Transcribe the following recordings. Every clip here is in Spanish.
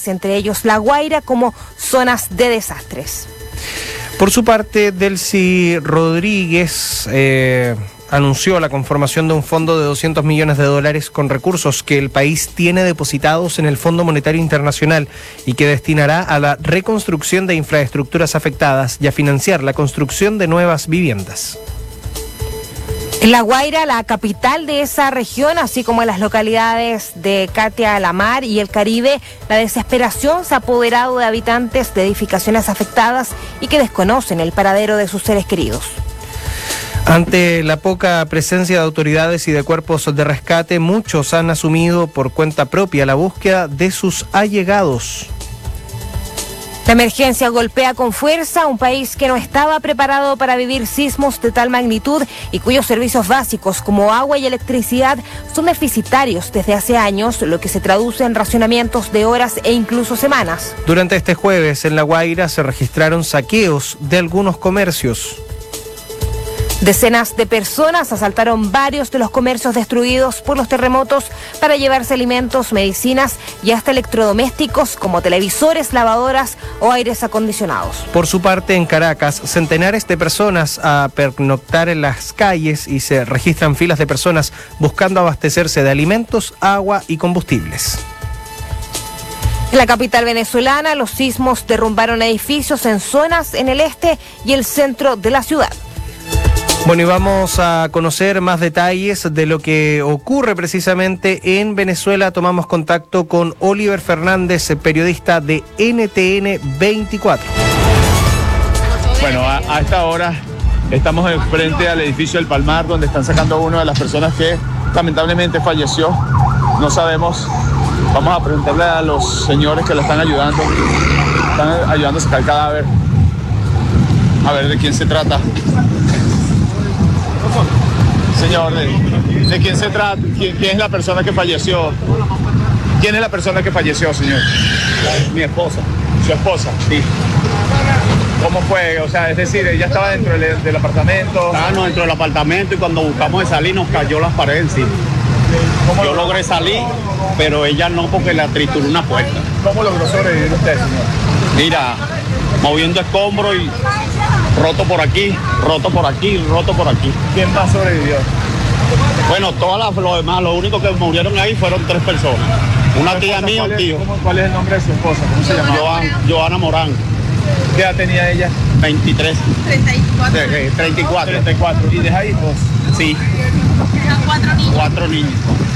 lugares, entre ellos La Guaira, como zonas de desastres. Por su parte, Delcy Rodríguez anunció la conformación de un fondo de $200 millones con recursos que el país tiene depositados en el Fondo Monetario Internacional y que destinará a la reconstrucción de infraestructuras afectadas y a financiar la construcción de nuevas viviendas. En La Guaira, la capital de esa región, así como en las localidades de Catia, La Mar y el Caribe, la desesperación se ha apoderado de habitantes de edificaciones afectadas y que desconocen el paradero de sus seres queridos. Ante la poca presencia de autoridades y de cuerpos de rescate, muchos han asumido por cuenta propia la búsqueda de sus allegados. La emergencia golpea con fuerza a un país que no estaba preparado para vivir sismos de tal magnitud y cuyos servicios básicos como agua y electricidad son deficitarios desde hace años, lo que se traduce en racionamientos de horas e incluso semanas. Durante este jueves en La Guaira se registraron saqueos de algunos comercios. Decenas de personas asaltaron varios de los comercios destruidos por los terremotos para llevarse alimentos, medicinas y hasta electrodomésticos como televisores, lavadoras o aires acondicionados. Por su parte, en Caracas, centenares de personas a pernoctar en las calles y se registran filas de personas buscando abastecerse de alimentos, agua y combustibles. En la capital venezolana, los sismos derrumbaron edificios en zonas en el este y el centro de la ciudad. Bueno, y vamos a conocer más detalles de lo que ocurre precisamente en Venezuela. Tomamos contacto con Oliver Fernández, periodista de NTN 24. Bueno, a esta hora estamos frente al edificio del Palmar, donde están sacando a una de las personas que lamentablemente falleció. No sabemos, vamos a preguntarle a los señores que la están ayudando a sacar el cadáver, a ver de quién se trata. Señor, ¿de quién se trata? ¿Quién es la persona que falleció? ¿Quién es la persona que falleció, señor? Mi esposa. ¿Su esposa? Sí. ¿Cómo fue? O sea, es decir, ella estaba dentro del apartamento. Estábamos dentro del apartamento y cuando buscamos de salir nos cayó las paredes encima. Yo logré salir, pero ella no, porque la trituró una puerta. ¿Cómo logró sobrevivir usted, señor? Mira, moviendo escombros y roto por aquí, roto por aquí, roto por aquí. ¿Quién más sobrevivió? Bueno, los demás, lo único que murieron ahí fueron 3 personas. Una tía mía y un tío. ¿Cuál es el nombre de su esposa? ¿Cómo se llamaba? Joana Morán. ¿Qué edad tenía ella? 23. 34. 34. ¿Y deja hijos? Sí. 4 niños. 4 niños.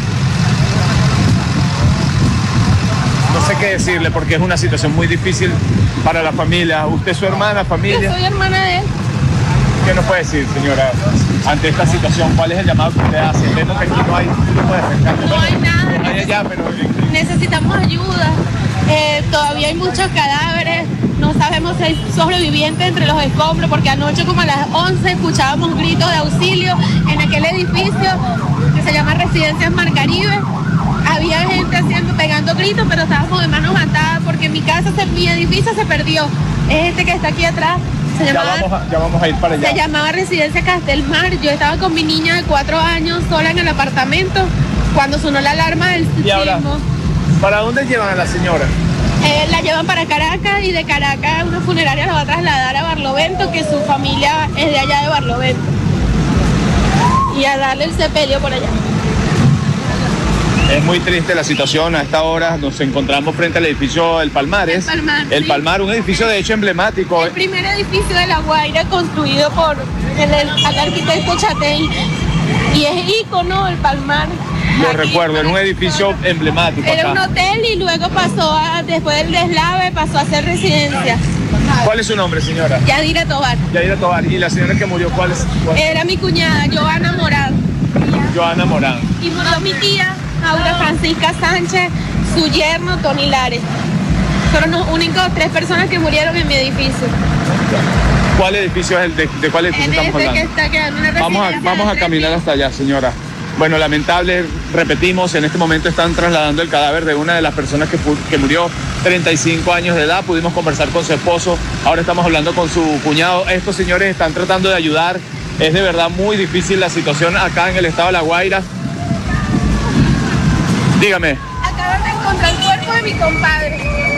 No sé qué decirle porque es una situación muy difícil para la familia. ¿Usted es su hermana, familia? Yo soy hermana de él. ¿Qué nos puede decir, señora, ante esta situación? ¿Cuál es el llamado que usted hace? Entiendo que aquí no hay tipo de rescate. No hay nada. No hay allá, pero... Necesitamos ayuda. Todavía hay muchos cadáveres. No sabemos si hay sobrevivientes entre los escombros, porque anoche como a las 11 escuchábamos gritos de auxilio en aquel edificio que se llama Residencias Mar Caribe. Había gente pegando gritos, pero estábamos de manos atadas porque mi edificio se perdió. Es este que está aquí atrás. Ya vamos a ir para allá. Se llamaba Residencia Castelmar. Yo estaba con mi niña de 4 años sola en el apartamento cuando sonó la alarma del sismo. ¿Y ahora, para dónde llevan a la señora? La llevan para Caracas y de Caracas una funeraria la va a trasladar a Barlovento, que su familia es de allá de Barlovento. Y a darle el sepelio por allá. Es muy triste la situación. A esta hora nos encontramos frente al edificio El Palmares. El Palmar, un edificio de hecho emblemático. El primer edificio de La Guaira construido por el arquitecto Chatey. Y es ícono el Palmar. Lo recuerdo, era un edificio emblemático. Era un hotel y luego después del deslave, pasó a ser residencia. ¿Cuál es su nombre, señora? Yadira Tobar. Yadira Tobar. ¿Y la señora que murió cuál es? Era mi cuñada, Joana Morán. Joana Morán. Y murió mi tía, Aura Francisca Sánchez, su yerno, Tony Lares. Fueron los únicos 3 personas que murieron en mi edificio. ¿Cuál edificio es de cuál edificio estamos hablando? Que está quedando una residencia. Vamos a caminar hasta allá, señora. Bueno, lamentable, repetimos, en este momento están trasladando el cadáver de una de las personas que murió, 35 años de edad. Pudimos conversar con su esposo, ahora estamos hablando con su cuñado. Estos señores están tratando de ayudar. Es de verdad muy difícil la situación acá en el estado de La Guaira. Dígame. Acaban de encontrar el cuerpo de mi compadre.